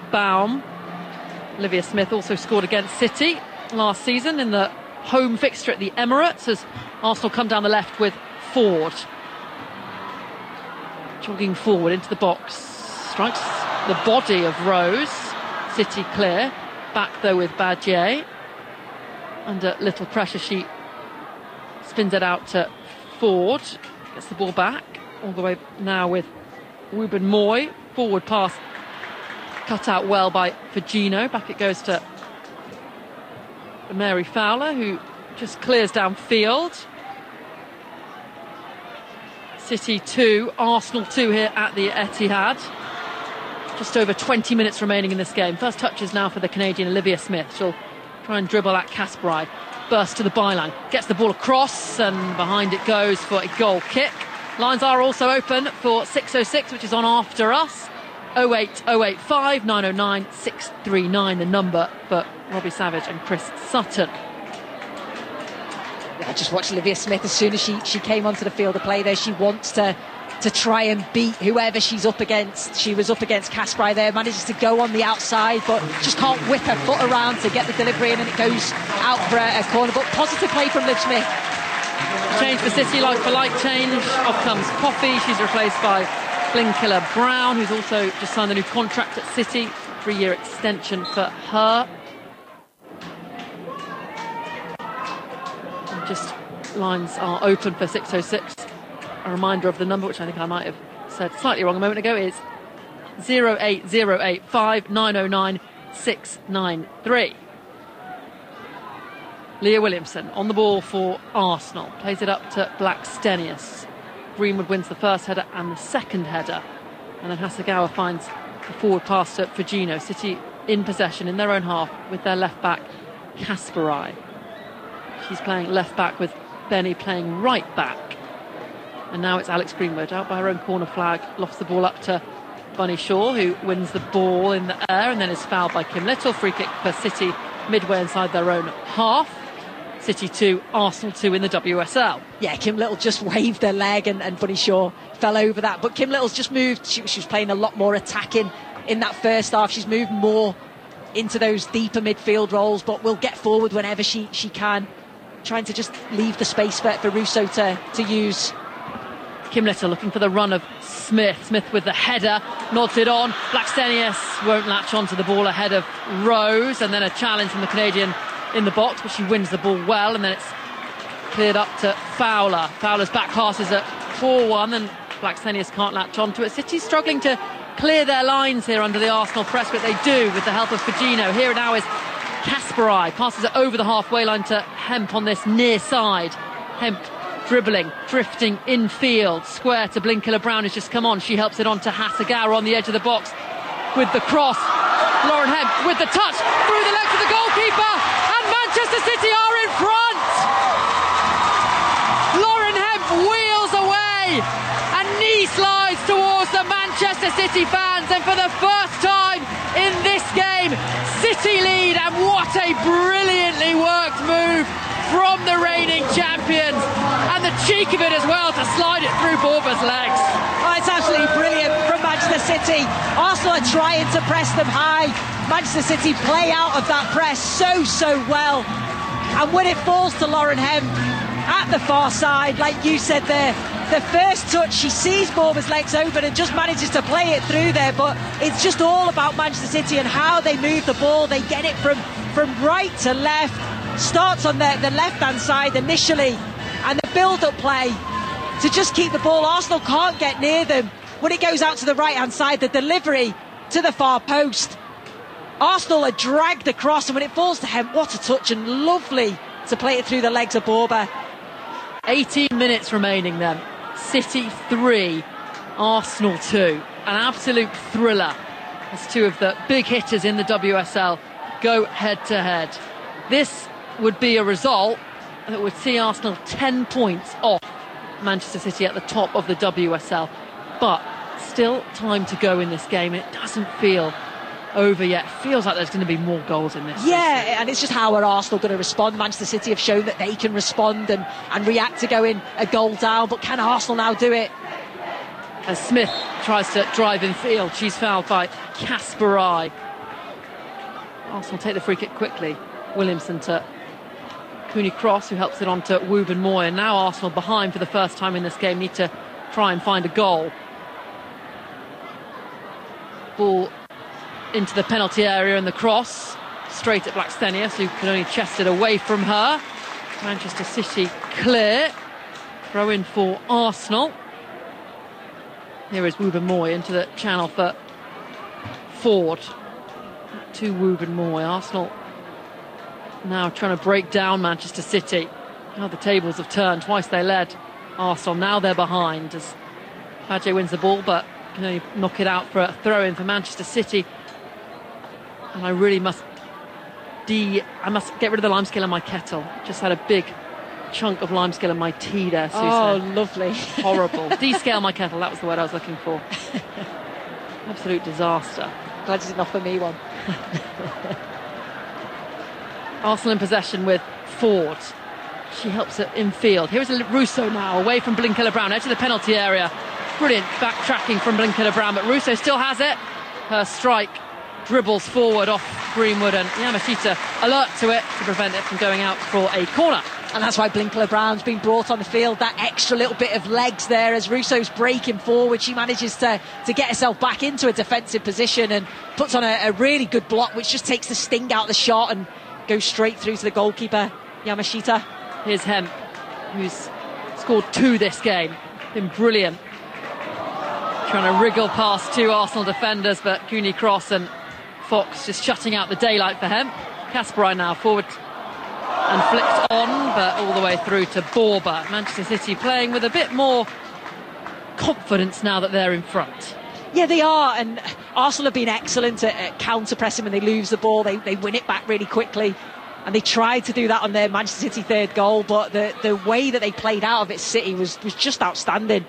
Baum. Olivia Smith also scored against City last season in the home fixture at the Emirates as Arsenal come down the left with Ford. Jogging forward into the box. Strikes the body of Rose. City clear. Back though with Badje. Under little pressure, she spins it out to Ford. Gets the ball back. All the way now with Ruben Moy. Forward pass cut out well by Fagino. Back it goes to Mary Fowler, who just clears downfield. City 2, Arsenal 2 here at the Etihad. Just over 20 minutes remaining in this game. First touches now for the Canadian Olivia Smith. She'll try and dribble at Kasparai. Burst to the byline. Gets the ball across and behind it goes for a goal kick. Lines are also open for 606, which is on after us. 08085 909 639, the number for Robbie Savage and Chris Sutton. I just watched Olivia Smith as soon as she came onto the field of play there. She wants to try and beat whoever she's up against. She was up against Kasparai there, manages to go on the outside, but just can't whip her foot around to get the delivery in, and it goes out for a corner. But positive play from Liv Smith. Change for City, like for like change. Off comes Coffey. She's replaced by Blinkiller Brown, who's also just signed a new contract at City. 3-year extension for her. And just lines are open for 606. A reminder of the number, which I think I might have said slightly wrong a moment ago, is 08085 909 693. Leah Williamson on the ball for Arsenal. Plays it up to Blackstenius. Greenwood wins the first header and the second header. And then Hasegawa finds the forward pass to Fagino. City in possession in their own half with their left back, Kasparai. She's playing left back with Benny playing right back. And now it's Alex Greenwood out by her own corner flag. Lofts the ball up to Bunny Shaw, who wins the ball in the air and then is fouled by Kim Little. Free kick for City midway inside their own half. City 2, Arsenal 2 in the WSL. Yeah, Kim Little just waved her leg and Bunny Shaw fell over that. But Kim Little's just moved. She was playing a lot more attacking in that first half. She's moved more into those deeper midfield roles, but will get forward whenever she can. Trying to just leave the space for Russo to use. Kim Little looking for the run of Smith. Smith with the header, nods it on. Blackstenius won't latch onto the ball ahead of Rose, and then a challenge from the Canadian in the box, but she wins the ball well, and then it's cleared up to Fowler. Fowler's back pass is at 4-1 and Blackstenius can't latch onto it. City's struggling to clear their lines here under the Arsenal press, but they do with the help of Fagino. Here now is Kasparai, passes it over the halfway line to Hemp on this near side. Hemp dribbling, drifting infield, square to Blinkiller Brown has just come on. She helps it on to Hasegawa on the edge of the box with the cross. Lauren Hemp with the touch through the legs of the goalkeeper, and Manchester City are in front. Lauren Hemp wheels away and knee slides towards the Manchester City fans, and for the first time in this game, City lead. And what a brilliantly worked move from the reigning champions, and the cheek of it as well to slide it through Borba's legs. Oh, it's absolutely brilliant from Manchester City. Arsenal are trying to press them high. Manchester City play out of that press so well, and when it falls to Lauren Hemp at the far side, like you said there, the first touch, she sees Borba's legs open and just manages to play it through there. But it's just all about Manchester City and how they move the ball. They get it from right to left. Starts on the left-hand side initially, and the build-up play to just keep the ball. Arsenal can't get near them. When it goes out to the right-hand side, the delivery to the far post, Arsenal are dragged across, and when it falls to Hemp, what a touch, and lovely to play it through the legs of Borba. 18 minutes remaining then. City 3, Arsenal 2. An absolute thriller as two of the big hitters in the WSL go head-to-head. This would be a result that would see Arsenal 10 points off Manchester City at the top of the WSL. But still time to go in this game. It doesn't feel over yet. Feels like there's going to be more goals in this. Yeah, and it's just how are Arsenal going to respond. Manchester City have shown that they can respond and react to going a goal down, but can Arsenal now do it? As Smith tries to drive in field, she's fouled by Kasparai. Arsenal take the free kick quickly. Williamson to Cooney Cross, who helps it on to Wooben Moy. And now Arsenal behind for the first time in this game, need to try and find a goal. Ball into the penalty area and the cross straight at Blackstenius, who can only chest it away from her. Manchester City clear. Throw in for Arsenal. Here is Wooben Moy into the channel for Ford. To Wooben Moy. Arsenal now trying to break down Manchester City. Now the tables have turned. Twice they led Arsenal. Now they're behind as Badje wins the ball, but can only knock it out for a throw-in for Manchester City. And I really must get rid of the limescale in my kettle. Just had a big chunk of limescale in my tea there, Susan. Oh, lovely. Horrible. Descale my kettle, that was the word I was looking for. Absolute disaster. Glad you didn't offer me one. Arsenal in possession with Ford. She helps it in field. Here is Russo now, away from Blinkiller-Brown, edge of the penalty area. Brilliant backtracking from Blinkiller-Brown, but Russo still has it. Her strike dribbles forward off Greenwood, and Yamashita alert to it to prevent it from going out for a corner. And that's why Blinkiller-Brown's been brought on the field. That extra little bit of legs there as Russo's breaking forward. She manages to get herself back into a defensive position and puts on a really good block, which just takes the sting out of the shot and goes straight through to the goalkeeper, Yamashita. Here's Hemp, who's scored 2 this game. Been brilliant. Trying to wriggle past 2 Arsenal defenders, but Cooney Cross and Fox just shutting out the daylight for Hemp. Kasperai now forward and flicked on, but all the way through to Borba. Manchester City playing with a bit more confidence now that they're in front. Yeah, they are, and Arsenal have been excellent at counter-pressing when they lose the ball. They win it back really quickly, and they tried to do that on their Manchester City third goal, but the way that they played out of it, City, was just outstanding.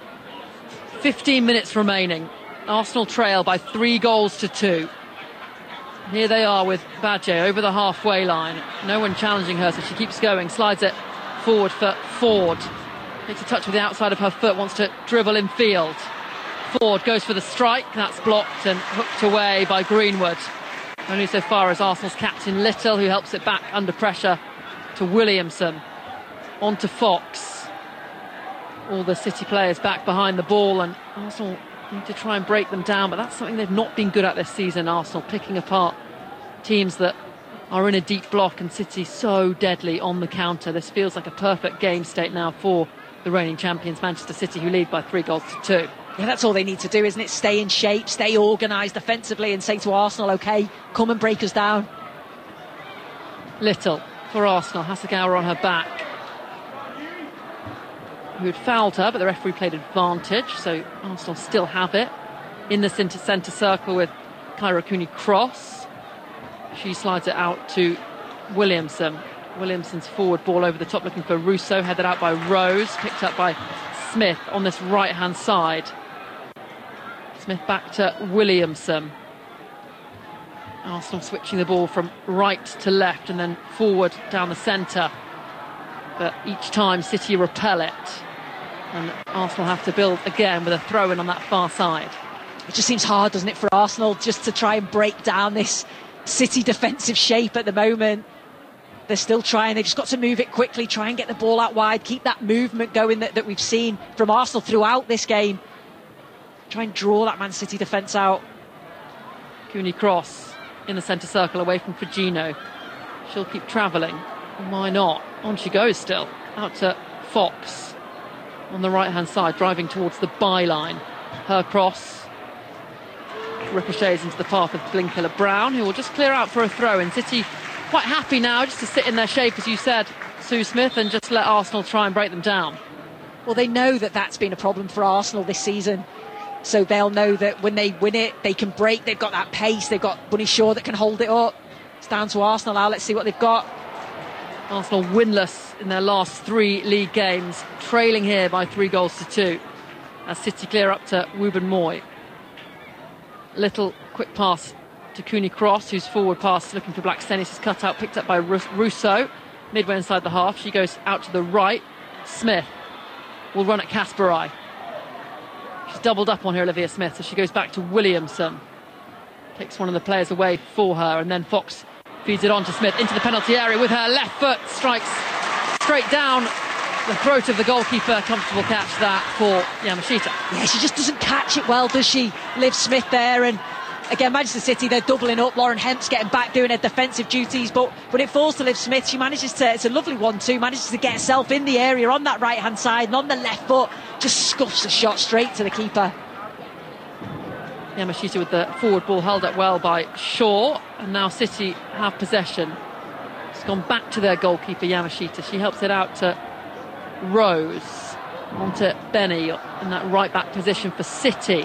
15 minutes remaining. Arsenal trail by 3 goals to 2. Here they are with Badje over the halfway line. No one challenging her, so she keeps going. Slides it forward for Ford. Takes a touch with the outside of her foot, wants to dribble in field. Ford goes for the strike. That's blocked and hooked away by Greenwood. Only so far as Arsenal's captain Little, who helps it back under pressure to Williamson. On to Fox. All the City players back behind the ball, and Arsenal need to try and break them down, but that's something they've not been good at this season. Arsenal picking apart teams that are in a deep block, and City so deadly on the counter. This feels like a perfect game state now for the reigning champions Manchester City, who lead by 3 goals to 2. Yeah, that's all they need to do, isn't it? Stay in shape, stay organised defensively, and say to Arsenal, OK, come and break us down. Little for Arsenal. Hasegawa on her back, who had fouled her, but the referee played advantage, so Arsenal still have it in the centre circle with Kyra Cooney Cross. She slides it out to Williamson. Williamson's forward ball over the top, looking for Russo, headed out by Rose, picked up by Smith on this right hand side. Smith back to Williamson. Arsenal switching the ball from right to left and then forward down the centre, but each time City repel it. And Arsenal have to build again with a throw-in on that far side. It just seems hard, doesn't it, for Arsenal just to try and break down this City defensive shape at the moment. They're still trying. They've just got to move it quickly, try and get the ball out wide, keep that movement going that we've seen from Arsenal throughout this game. Try and draw that Man City defence out. Cooney Cross in the centre circle away from Fujino. She'll keep travelling. Why not? On she goes still. Out to Fox on the right-hand side, driving towards the byline. Her cross ricochets into the path of Blinkiller-Brown, who will just clear out for a throw-in. City quite happy now just to sit in their shape, as you said, Sue Smith, and just let Arsenal try and break them down. Well, they know that that's been a problem for Arsenal this season. So they'll know that when they win it, they can break. They've got that pace. They've got Bunny Shaw that can hold it up. It's down to Arsenal now. Let's see what they've got. Arsenal winless in their last 3 league games, trailing here by 3 goals to 2. As City clear up to Wooben Moy. Little quick pass to Cooney Cross, whose forward pass looking for Blackstenius is cut out, picked up by Russo. Midway inside the half, she goes out to the right. Smith will run at Kasperai. She's doubled up on her, Olivia Smith, so she goes back to Williamson. Takes one of the players away for her, and then Fox Feeds it on to Smith into the penalty area with her left foot. Strikes straight down the throat of the goalkeeper. Comfortable catch that for Yamashita. Yeah, she just doesn't catch it well, does she? Liv Smith there, and again, Manchester City, they're doubling up. Lauren Hemp's getting back doing her defensive duties, but when it falls to Liv Smith, she manages to, it's a lovely 1-2, manages to get herself in the area on that right hand side, and on the left foot just scuffs the shot straight to the keeper. Yamashita with the forward ball held up well by Shaw, and now City have possession. It's gone back to their goalkeeper Yamashita. She helps it out to Rose, onto Benny in that right back position for City.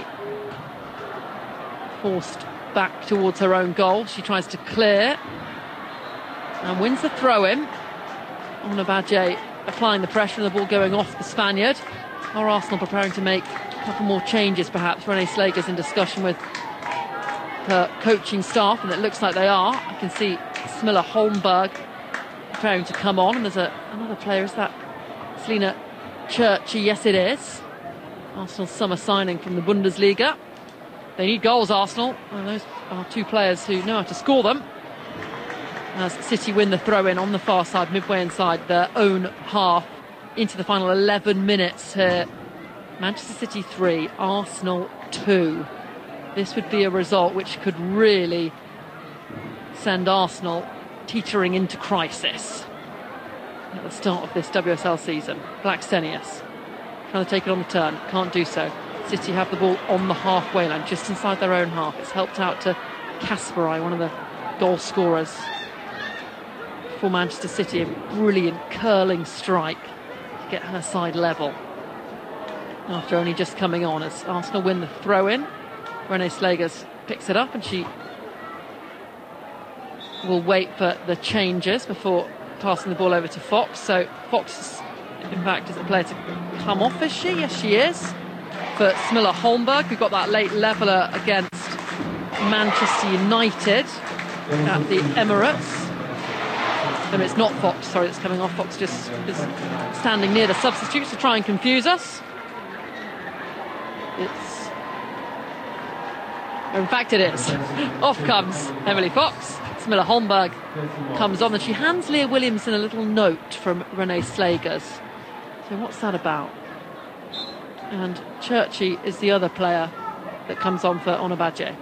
Forced back towards her own goal. She tries to clear and wins the throw-in. Onabaje applying the pressure and the ball going off the Spaniard. Are Arsenal preparing to make a couple more changes perhaps? Renee Slager's in discussion with her coaching staff, and it looks like they are. I can see Smilla Holmberg preparing to come on, and there's another player. Is that Selina Churchy? Yes, it is. Arsenal's summer signing from the Bundesliga. They need goals, Arsenal, and those are two players who know how to score them. As City win the throw-in on the far side, midway inside their own half, into the final 11 minutes here. Manchester City 3, Arsenal 2. This would be a result which could really send Arsenal teetering into crisis at the start of this WSL season. Blackstenius trying to take it on the turn, can't do so. City have the ball on the halfway line, just inside their own half. It's helped out to Kasparai, one of the goal scorers for Manchester City. A brilliant curling strike to get her side level after only just coming on, as Arsenal win the throw-in. Renee Slagers picks it up, and she will wait for the changes before passing the ball over to Fox. So Fox, in fact, is a player to come off, is she? Yes, she is. For Smilla Holmberg, who got that late leveller against Manchester United at the Emirates. And it's not Fox, sorry, that's coming off. Fox just is standing near the substitutes to try and confuse us. In fact, it is. Off comes Emily Fox. Smilla Holmberg comes on, and she hands Leah Williamson a little note from Renee Slagers. So what's that about? And Churchy is the other player that comes on for Onabaje.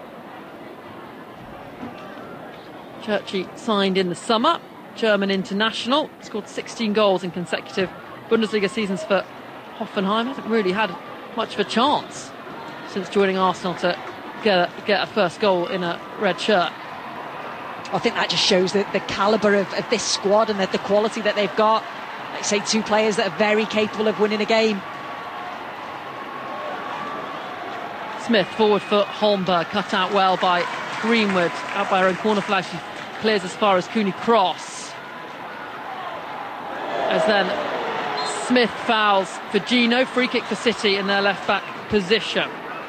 Churchy signed in the summer, German international, scored 16 goals in consecutive Bundesliga seasons for Hoffenheim. Hasn't really had much of a chance since joining Arsenal to get a first goal in a red shirt. I think that just shows the calibre of this squad and the quality that they've got. Like I say, two players that are very capable of winning a game. Smith forward foot, Holmberg cut out well by Greenwood, out by her own corner flag. She clears as far as Cooney Cross, as then Smith fouls for Gino. Free kick for City in their left back position.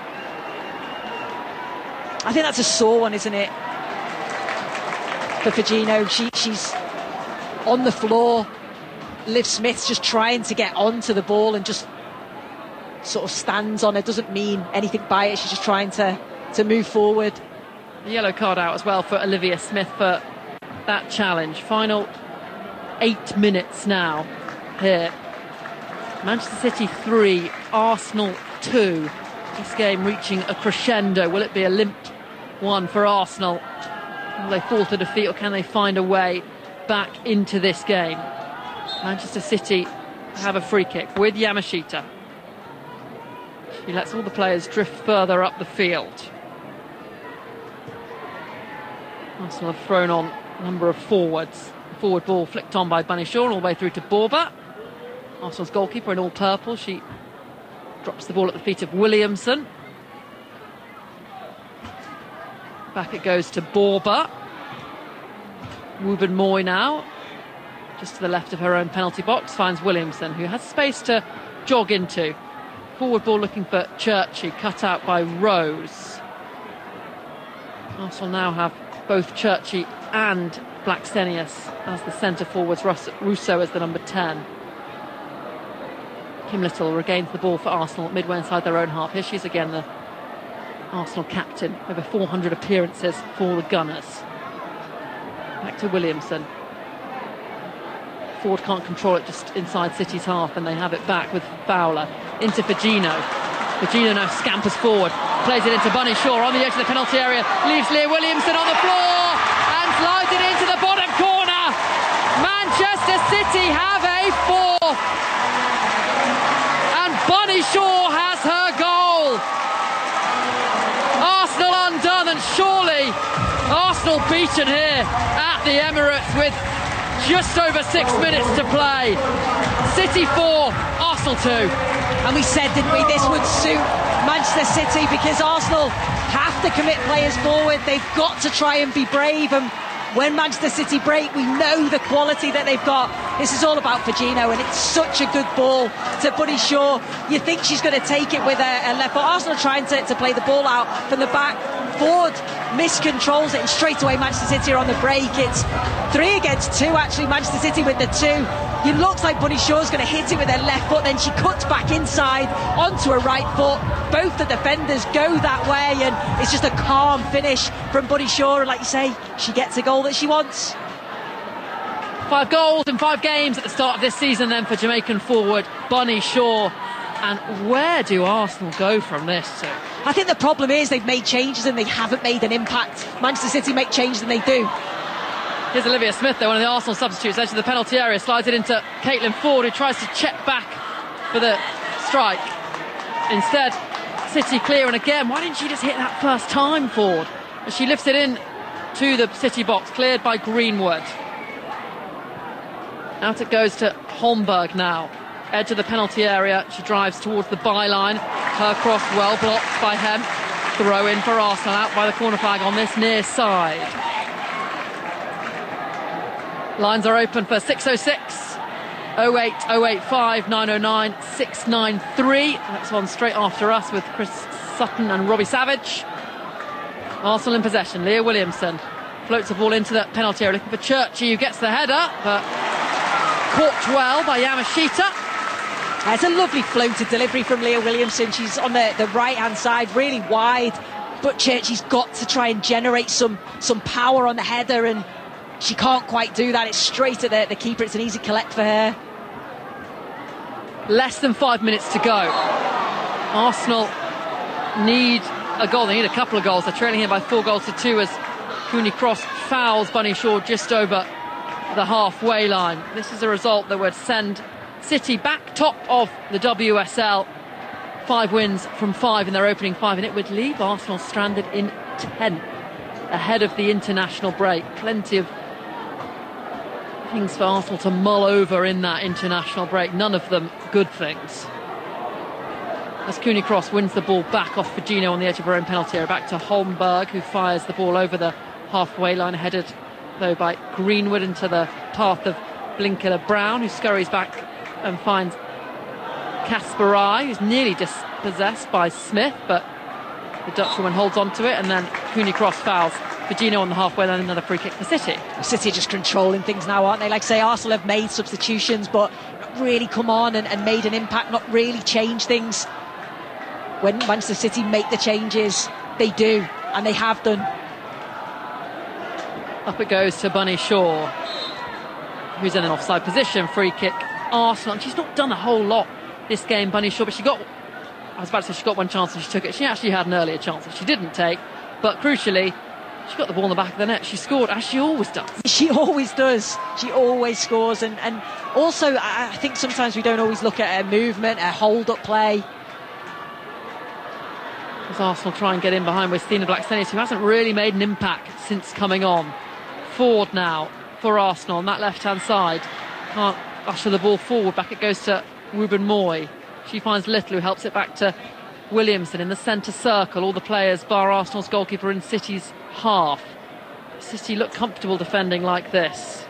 I think that's a sore one, isn't it, for Fagino? She's on the floor. Liv Smith's just trying to get onto the ball and just sort of stands on it, doesn't mean anything by it. She's just trying to move forward. The yellow card out as well for Olivia Smith for that challenge. Final 8 minutes now here. Manchester City 3, Arsenal 2. This game reaching a crescendo. Will it be a limp one for Arsenal? Will they fall to defeat, or can they find a way back into this game? Manchester City have a free kick with Yamashita. He lets all the players drift further up the field. Arsenal have thrown on a number of forwards. The forward ball flicked on by Bunny Shaw all the way through to Borba. Arsenal's goalkeeper in all purple. She drops the ball at the feet of Williamson. Back it goes to Borba. Wooben Moy now, just to the left of her own penalty box, finds Williamson, who has space to jog into. Forward ball looking for Churchy, cut out by Rose. Arsenal now have both Churchy and Blackstenius as the centre forwards, Russo as the number 10. Kim Little regains the ball for Arsenal midway inside their own half. Here she is again, the Arsenal captain, over 400 appearances for the Gunners. Back to Williamson. Ford can't control it just inside City's half, and they have it back with Fowler. Into Firgino. Firgino now scampers forward, plays it into Bunny Shaw on the edge of the penalty area, leaves Leah Williamson on the floor and slides it into the bottom corner. Manchester City have a fourth, and Bunny Shaw has her goal. Arsenal undone, and surely Arsenal beaten here at the Emirates with just over 6 minutes to play. City 4, Arsenal 2. And we said, didn't we, this would suit Manchester City because Arsenal have to commit players forward. They've got to try and be brave. And when Manchester City break, we know the quality that they've got. This is all about Firgino, and it's such a good ball to Bunny Shaw. You think she's going to take it with a left foot. Arsenal trying to play the ball out from the back. Ford miscontrols it, and straight away Manchester City are on the break. It's 3 against 2 actually, Manchester City with the 2. It looks like Bunny Shaw's going to hit it with her left foot, then she cuts back inside onto her right foot. Both the defenders go that way, and it's just a calm finish from Bunny Shaw, and like you say, she gets a goal that she wants. 5 goals in 5 games at the start of this season then for Jamaican forward Bunny Shaw. And where do Arsenal go from this to? I think the problem is they've made changes and they haven't made an impact. Manchester City make changes and they do. Here's Olivia Smith, though, one of the Arsenal substitutes, edge of the penalty area, slides it into Caitlin Ford, who tries to check back for the strike. Instead, City clear, and again, why didn't she just hit that first time, Ford? As she lifts it in to the City box, cleared by Greenwood. Out it goes to Holmberg now. Edge of the penalty area, she drives towards the byline. Her cross well blocked by Hem. Throw in for Arsenal, out by the corner flag on this near side. Lines are open for 606 08 085 909 693. That's on straight after us with Chris Sutton and Robbie Savage. Arsenal in possession. Leah Williamson floats the ball into the penalty area, looking for Churchy, who gets the header, but caught well by Yamashita. It's a lovely floated delivery from Leah Williamson. She's on the right hand side, really wide, but Churchy's got to try and generate some power on the header, and she can't quite do that. It's straight at the keeper. It's an easy collect for her. Less than 5 minutes to go. Arsenal need a goal. They need a couple of goals. They're trailing here by 4 goals to 2 as Cooney Cross fouls Bunny Shaw just over the halfway line. This is a result that would send City back top of the WSL. 5 wins from 5 in their opening 5, and it would leave Arsenal stranded in 10th ahead of the international break. Plenty of things for Arsenal to mull over in that international break, none of them good things. As Cooney Cross wins the ball back off Firgino on the edge of her own penalty area, back to Holmberg, who fires the ball over the halfway line, headed though by Greenwood into the path of Blinkler Brown, who scurries back and finds Kasparai, who's nearly dispossessed by Smith, but the Dutchwoman holds on to it, and then Cooney Cross fouls Firgino on the halfway line. Another free kick for City. City are just controlling things now, aren't they? Like I say, Arsenal have made substitutions, but not really come on and made an impact, not really change things. When Manchester City make the changes, they do, and they have done. Up it goes to Bunny Shaw, who's in an offside position. Free kick, Arsenal. And she's not done a whole lot this game, Bunny Shaw, but she got one chance and she took it. She actually had an earlier chance that she didn't take, but crucially, she got the ball in the back of the net. She scored, as she always does. She always does. She always scores, and also I think sometimes we don't always look at her movement, her hold-up play. As Arsenal try and get in behind with Stina Blackstenius, who hasn't really made an impact since coming on. Ford now for Arsenal on that left-hand side. Can't usher the ball forward. Back it goes to Ruben Moy. She finds Little, who helps it back to Williamson in the centre circle. All the players bar Arsenal's goalkeeper in City's half. City look comfortable defending like this.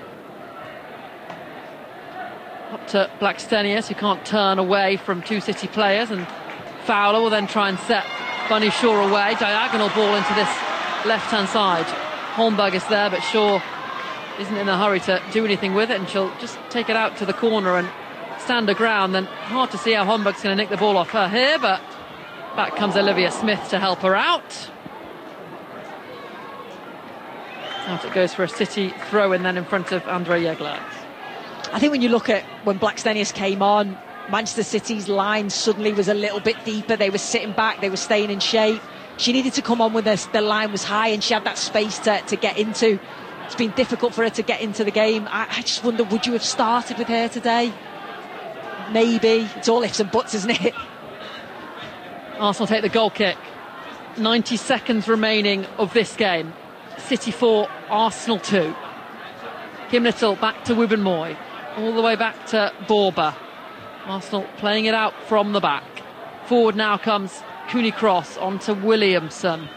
Up to Blackstenius, who can't turn away from 2 City players, and Fowler will then try and set Bunny Shaw away. Diagonal ball into this left-hand side. Holmberg is there, but Shaw isn't in a hurry to do anything with it, and she'll just take it out to the corner and stand her ground. Then hard to see how Holmberg's going to nick the ball off her here, but back comes Olivia Smith to help her out. Out it goes for a City throw-in then in front of Andre Jegler. I think when you look at when Blackstenius came on, Manchester City's line suddenly was a little bit deeper. They were sitting back, they were staying in shape. She needed to come on when the line was high and she had that space to get into. It's been difficult for her to get into the game. I just wonder, would you have started with her today? Maybe. It's all ifs and buts, isn't it? Arsenal take the goal kick. 90 seconds remaining of this game. City 4, Arsenal 2. Kim Little back to Wubben Moy. All the way back to Borba. Arsenal playing it out from the back. Forward now comes Cooney Cross onto Williamson.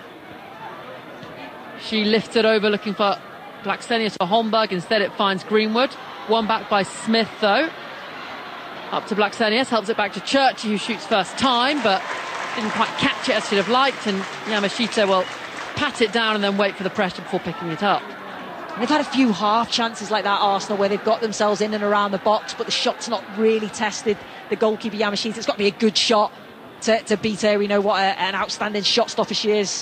She lifted over looking for Blackstenius or Holmberg. Instead it finds Greenwood. One back by Smith though. Up to Blackstenius, helps it back to Churchy, who shoots first time but didn't quite catch it as she'd have liked, and Yamashita will pat it down and then wait for the pressure before picking it up. And they've had a few half chances like that, Arsenal, where they've got themselves in and around the box, but the shot's not really tested the goalkeeper Yamashita. It's got to be a good shot to beat her. We know what an outstanding shot stopper she is.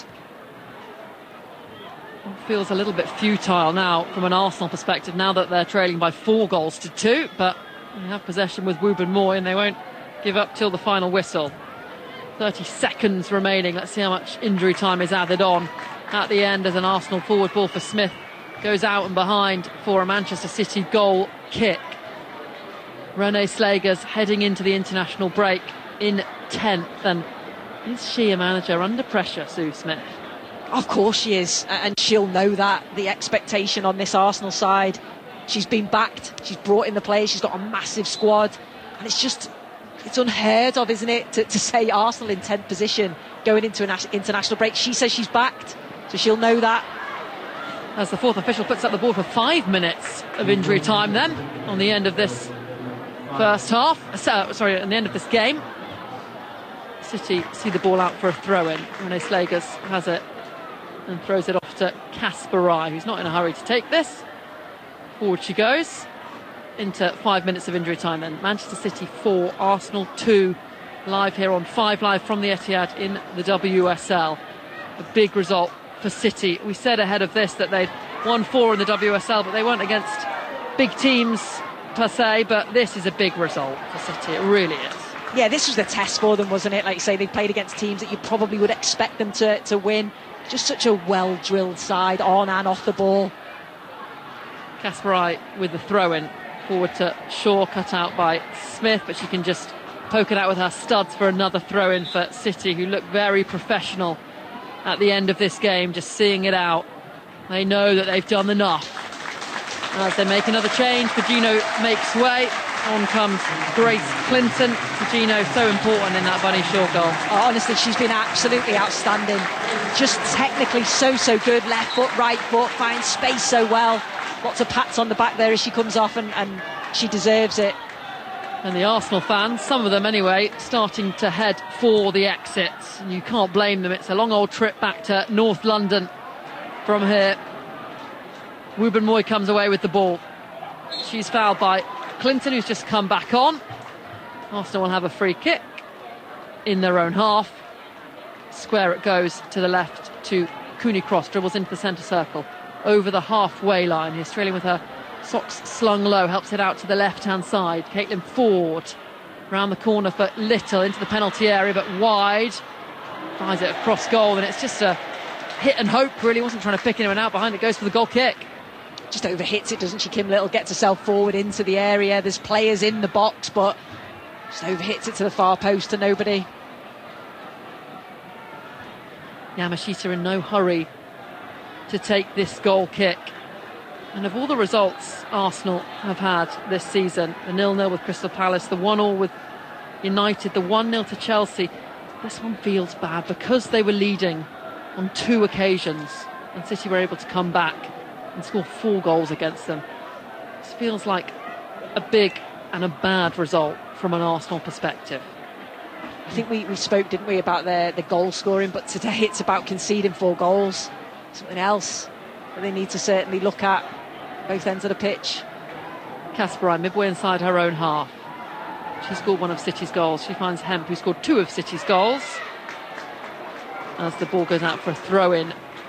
It feels a little bit futile now from an Arsenal perspective, now that they're trailing by 4-2, but they have possession with Wubben Moy and they won't give up till the final whistle. 30 seconds remaining. Let's see how much injury time is added on at the end as an Arsenal forward ball for Smith goes out and behind for a Manchester City goal kick. Renee Slagers heading into the international break in 10th, and is she a manager under pressure, Sue Smith? Of course she is, and she'll know that. The expectation on this Arsenal side, she's been backed, she's brought in the players, she's got a massive squad, and it's unheard of, isn't it, to say Arsenal in 10th position going into an international break. She says she's backed, so she'll know that. As the fourth official puts up the ball for 5 minutes of injury time then on the end of this first half, at the end of this game. City see the ball out for a throw-in. Renee Slagers has it and throws it off to Kasparai, who's not in a hurry to take this. Forward she goes into 5 minutes of injury time then. Manchester City 4, Arsenal 2, live here on 5 Live from the Etihad in the WSL. A big result for City. We said ahead of this that they'd won 4 in the WSL, but they weren't against big teams per se, but this is a big result for City, it really is. Yeah, this was the test for them, wasn't it? Like you say, they played against teams that you probably would expect them to win. Just such a well-drilled side, on and off the ball. Kasparai with the throw-in, forward to Shaw, cut out by Smith, but she can just poke it out with her studs for another throw-in for City, who look very professional at the end of this game, just seeing it out. They know that they've done enough. As they make another change, Pagino makes way. On comes Grace Clinton. Pagino so important in that Bunny Shaw goal. Oh, honestly, she's been absolutely outstanding. Just technically so good. Left foot, right foot, finds space so well. Lots of pats on the back there as she comes off, and she deserves it. And the Arsenal fans, some of them anyway, starting to head for the exits. And you can't blame them. It's a long old trip back to North London from here. Wubben Moy comes away with the ball. She's fouled by Clinton, who's just come back on. Arsenal will have a free kick in their own half. Square it goes to the left to Cooney Cross, dribbles into the centre circle, over the halfway line. He's trailing with her socks slung low, helps it out to the left-hand side. Caitlin Ford round the corner for Little into the penalty area, but wide. Fires it across goal, and it's just a hit and hope, really. Wasn't trying to pick anyone out behind it, goes for the goal kick. Just overhits it, doesn't she, Kim Little? Gets herself forward into the area. There's players in the box, but just overhits it to the far post to nobody. Yamashita in no hurry to take this goal kick. And of all the results Arsenal have had this season, the 0-0 with Crystal Palace, the 1-1 with United, the 1-0 to Chelsea, this one feels bad because they were leading on 2 occasions and City were able to come back and score 4 goals against them. This feels like a big and a bad result from an Arsenal perspective. I think we spoke, didn't we, about the goal scoring, but today it's about conceding 4 goals. Something else that they need to certainly look at, both ends of the pitch. Kasparai midway inside her own half. She scored one of City's goals. She finds Hemp, who scored 2 of City's goals. As the ball goes out for a throw-in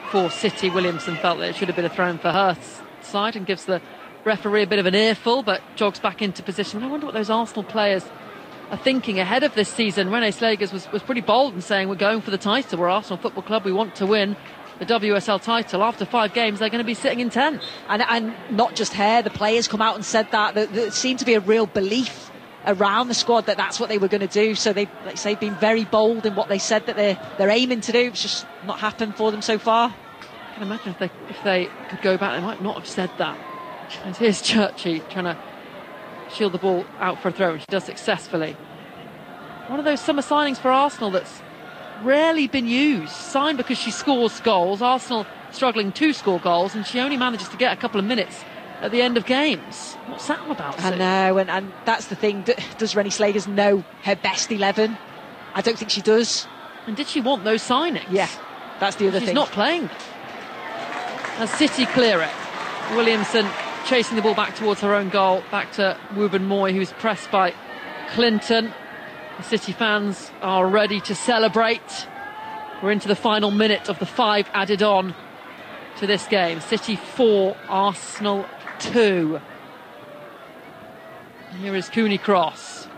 for City. Williamson felt that it should have been a throw-in for her side and gives the referee a bit of an earful, but jogs back into position. I wonder what those Arsenal players are thinking ahead of this season. René Slegers was pretty bold in saying we're going for the title. We're Arsenal Football Club. We want to win the WSL title. After 5 games, they're going to be sitting in 10th. And not just her, the players come out and said that. There seemed to be a real belief around the squad that that's what they were going to do. So they've been very bold in what they said that they're aiming to do. It's just not happened for them so far. I can imagine if they could go back, they might not have said that. And here's Churchy trying to shield the ball out for a throw, and she does successfully. One of those summer signings for Arsenal that's rarely been used. Signed because she scores goals. Arsenal struggling to score goals, and she only manages to get a couple of minutes at the end of games. What's that all about? I know, and that's the thing. Does René Slegers know her best 11? I don't think she does. And did she want those signings? Yeah, that's the other thing. She's not playing. As City clear it, Williamson chasing the ball back towards her own goal, back to Wubben Moy, who's pressed by Clinton. The City fans are ready to celebrate. We're into the final minute of the 5 added on to this game. City 4, Arsenal 2. And here is Cooney Cross.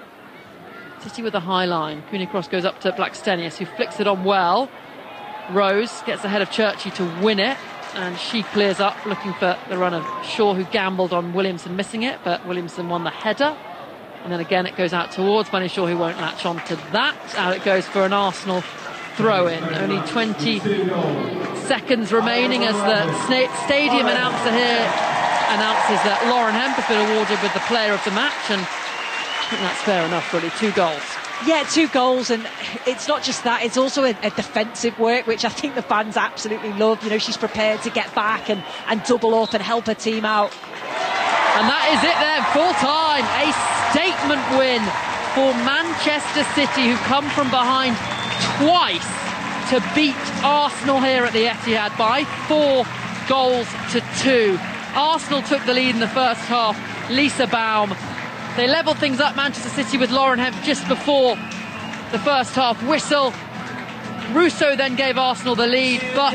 City with a high line. Cooney Cross goes up to Blackstenius, who flicks it on well. Rose gets ahead of Churchy to win it, and she clears up looking for the run of Shaw, who gambled on Williamson missing it, but Williamson won the header. And then again it goes out towards Bunny Shaw, who won't latch on to that. Out it goes for an Arsenal throw-in. Only 20 seconds remaining as the stadium announcer here announces that Lauren Hemp has been awarded with the player of the match, and I think that's fair enough, really. 2 goals. Yeah, 2 goals, and it's not just that, it's also a defensive work, which I think the fans absolutely love. You know, she's prepared to get back and double up and help her team out. And that is it then, full time. A statement win for Manchester City, who come from behind twice to beat Arsenal here at the Etihad by 4 goals to 2. Arsenal took the lead in the first half. Lisa Baum. They levelled things up, Manchester City, with Lauren Hemp just before the first half whistle. Russo then gave Arsenal the lead, but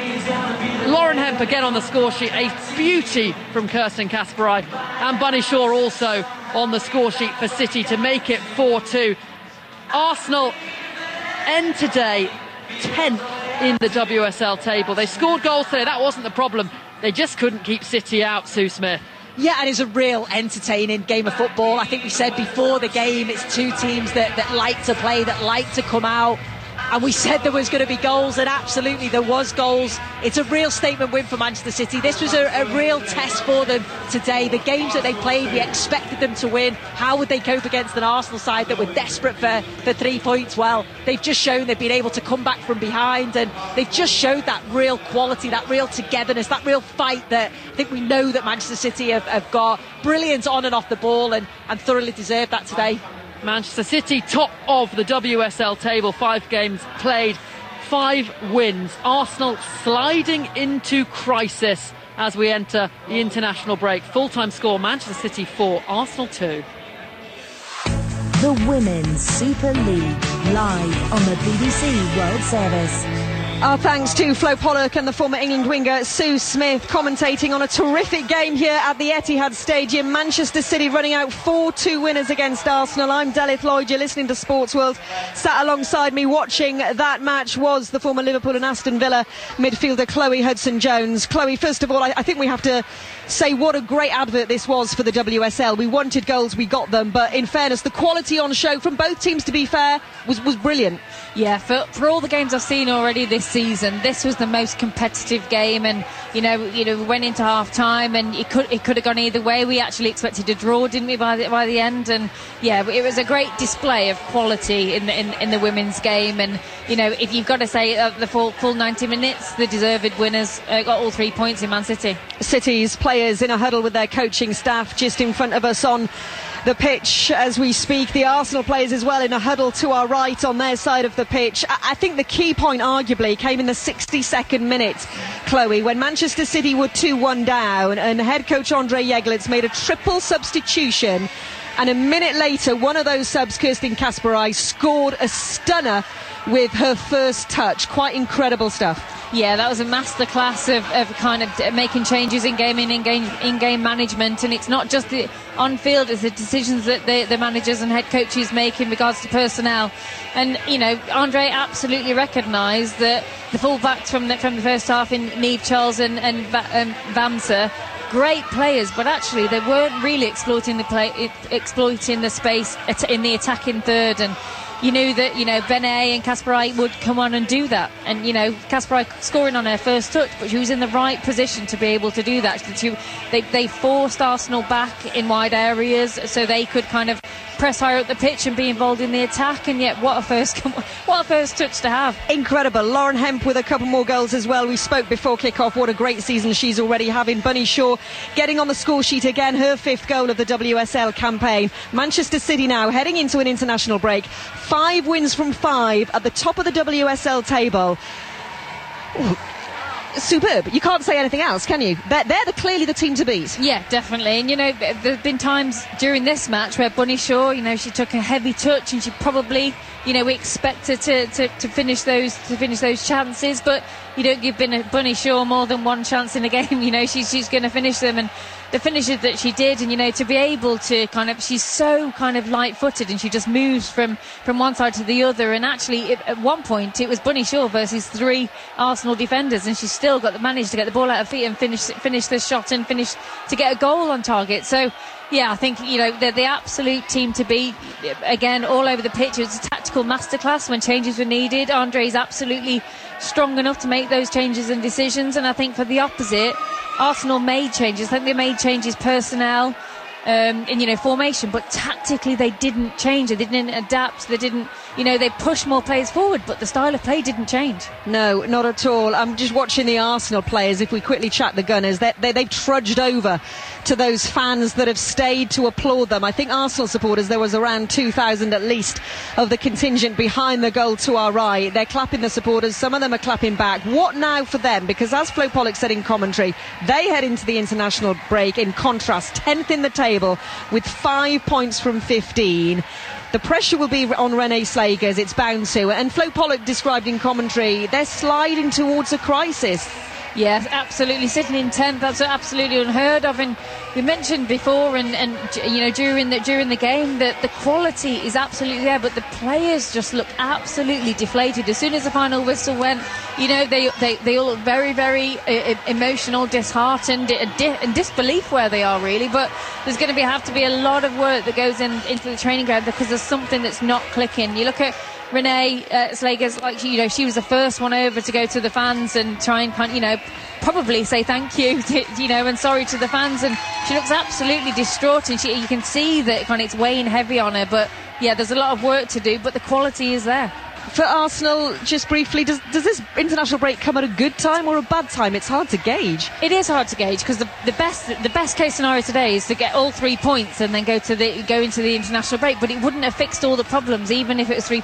Lauren Hemp again on the score sheet. A beauty from Kirsten Kasperai, and Bunny Shaw also on the score sheet for City to make it 4-2. Arsenal end today 10th in the WSL table. They scored goals today, that wasn't the problem. They just couldn't keep City out, Sue Smith. Yeah, and it's a real entertaining game of football. I think we said before the game, it's 2 teams that like to play, that like to come out. And we said there was going to be goals, and absolutely there was goals. It's a real statement win for Manchester City. This was a real test for them today. The games that they played, we expected them to win. How would they cope against an Arsenal side that were desperate for 3 points? Well, they've just shown they've been able to come back from behind, and they've just showed that real quality, that real togetherness, that real fight that I think we know that Manchester City have got. Brilliant on and off the ball, and thoroughly deserved that today. Manchester City top of the WSL table, 5 games played, 5 wins. Arsenal sliding into crisis as we enter the international break. Full-time score, Manchester City 4, Arsenal 2. The Women's Super League, live on the BBC World Service. Our thanks to Flo Pollock and the former England winger Sue Smith commentating on a terrific game here at the Etihad Stadium. Manchester City running out 4-2 winners against Arsenal. I'm Delith Lloyd, you're listening to Sports World. Sat alongside me watching that match was the former Liverpool and Aston Villa midfielder Chloe Hudson-Jones. Chloe, first of all, I think we have to say what a great advert this was for the WSL. We wanted goals, we got them, but in fairness, the quality on show from both teams, to be fair, was brilliant. Yeah, for all the games I've seen already this season, this was the most competitive game, and you know we went into half time and it could have gone either way. We actually expected a draw, didn't we, by the end? And yeah, it was a great display of quality in the women's game. And you know, if you've got to say the full 90 minutes, the deserved winners got all 3 points in Man City. City's players in a huddle with their coaching staff just in front of us on the pitch as we speak. The Arsenal players as well in a huddle to our right on their side of the pitch. I think the key point arguably came in the 62nd minute, Chloe, when Manchester City were 2-1 down and head coach Andre Jeglitz made a triple substitution, and a minute later one of those subs, Kirsten Kasperai, scored a stunner with her first touch. Quite incredible stuff. Yeah, that was a masterclass of kind of making changes in game in-game management, and it's not just the on-field, it's the decisions that the managers and head coaches make in regards to personnel. And, you know, Andre absolutely recognised that the full-backs from the first half in Niamh Charles and Vamsa, great players, but actually they weren't really exploiting the space in the attacking third. And you knew that, you know, Benet and Kasparai would come on and do that. And, you know, Kasparai scoring on her first touch, but she was in the right position to be able to do that. They forced Arsenal back in wide areas so they could kind of press higher up the pitch and be involved in the attack. And yet, what a first touch to have. Incredible. Lauren Hemp with a couple more goals as well. We spoke before kick-off. What a great season she's already having. Bunny Shaw getting on the score sheet again, her 5th goal of the WSL campaign. Manchester City now heading into an international break. 5 wins from 5 at the top of the WSL table. Ooh, superb. You can't say anything else, can you? They're clearly the team to beat. Yeah, definitely. And, you know, there have been times during this match where Bunny Shaw, you know, she took a heavy touch and she probably, you know, we expect her to finish those chances, but you don't give Bunny Shaw more than one chance in a game. You know, she's going to finish them, and the finishes that she did, and, you know, to be able to she's so kind of light-footed, and she just moves from one side to the other. And actually, at one point, it was Bunny Shaw versus 3 Arsenal defenders, and she still managed to get the ball out of feet and finish the shot and finish to get a goal on target. So, yeah, I think, you know, they're the absolute team to beat. Again, all over the pitch. It was a tactical masterclass when changes were needed. Andre's absolutely strong enough to make those changes and decisions. And I think for the opposite, Arsenal made changes. I think they made changes personnel in, you know, formation, but tactically they didn't change it. They didn't adapt. They didn't, you know, they pushed more players forward, but the style of play didn't change. No, not at all. I'm just watching the Arsenal players. If we quickly chat the Gunners, they've trudged over to those fans that have stayed to applaud them. I think Arsenal supporters, there was around 2,000 at least of the contingent behind the goal to our right. They're clapping the supporters. Some of them are clapping back. What now for them? Because as Flo Pollock said in commentary, they head into the international break in contrast 10th in the table with 5 points from 15. The pressure will be on Renee Slagers, it's bound to. And Flo Pollock described in commentary, they're sliding towards a crisis. Yes, absolutely. Sitting in 10th, that's absolutely unheard of. And we mentioned before, and you know, during the game, that the quality is absolutely there, but the players just look absolutely deflated. As soon as the final whistle went, you know, they all look very, very emotional, disheartened, and disbelief where they are, really. But there's going to have to be a lot of work that goes into the training ground, because there's something that's not clicking. You look at Renee Slagers, like, you know, she was the first one over to go to the fans and try and, you know, probably say thank you to, you know, and sorry to the fans, and she looks absolutely distraught, and you can see that kind of it's weighing heavy on her. But yeah, there's a lot of work to do, but the quality is there. For Arsenal, just briefly, does this international break come at a good time or a bad time? It's hard to gauge. It is hard to gauge, because the best case scenario today is to get all 3 points and then go into the international break. But it wouldn't have fixed all the problems, even if it was 3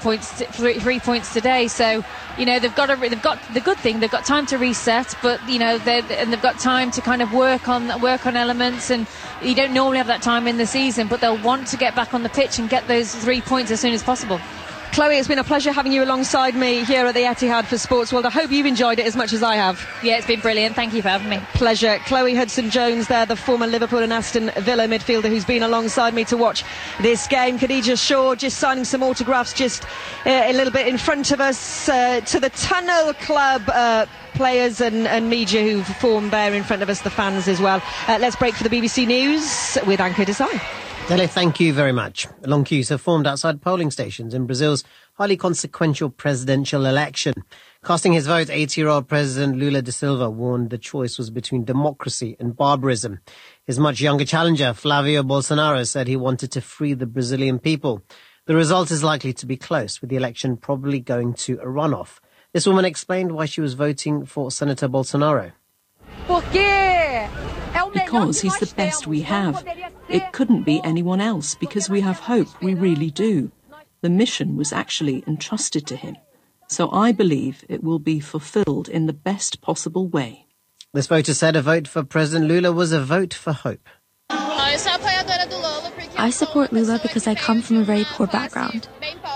points today. So, you know, they've got the good thing. They've got time to reset, but, you know, they've got time to kind of work on elements. And you don't normally have that time in the season, but they'll want to get back on the pitch and get those 3 points as soon as possible. Chloe, it's been a pleasure having you alongside me here at the Etihad for Sports World. I hope you've enjoyed it as much as I have. Yeah, it's been brilliant. Thank you for having me. Pleasure. Chloe Hudson-Jones there, the former Liverpool and Aston Villa midfielder who's been alongside me to watch this game. Khadija Shaw just signing some autographs just a little bit in front of us. To the Tunnel Club players and media who've formed there in front of us, the fans as well. Let's break for the BBC News with Anchor Desai. Dele, thank you very much. Long queues have formed outside polling stations in Brazil's highly consequential presidential election. Casting his vote, 80-year-old President Lula da Silva warned the choice was between democracy and barbarism. His much younger challenger, Flavio Bolsonaro, said he wanted to free the Brazilian people. The result is likely to be close, with the election probably going to a runoff. This woman explained why she was voting for Senator Bolsonaro. Because he's the best we have. It couldn't be anyone else, because we have hope, we really do. The mission was actually entrusted to him. So I believe it will be fulfilled in the best possible way. This voter said a vote for President Lula was a vote for hope. I support Lula because I come from a very poor background.